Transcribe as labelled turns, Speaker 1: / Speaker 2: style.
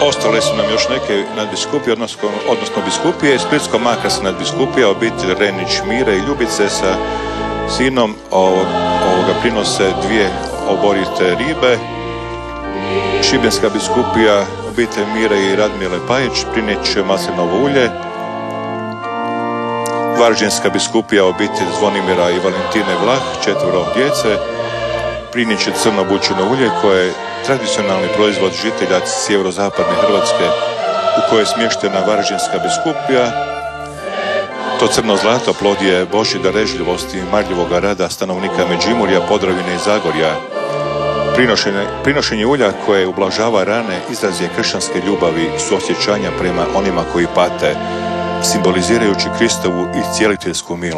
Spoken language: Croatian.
Speaker 1: ostale su nam još neke nadbiskupije, odnosno biskupije, Splitsko-makarska nadbiskupija, obitelj Renić Mire i Ljubice sa sinom ovoga prinose 2 oborite ribe. Šibenska biskupija, obitelj Mire i Radmile Pajić, prinijet će maslinovo ulje. Varaždinska biskupija, obitelj Zvonimira i Valentine Vlah, 4 djece, prinijet će crno bućino ulje koje je tradicionalni proizvod žitelja sjeverozapadne Hrvatske u kojoj je smještena Varaždinska biskupija. To crno zlato plod je Božje darežljivosti i marljivoga rada stanovnika Međimurja, Podravine i Zagorja. Prinošenje ulja koje ublažava rane izraz je kršćanske ljubavi i suosjećanja prema onima koji pate, simbolizirajući Kristovu i cijeliteljsku milost.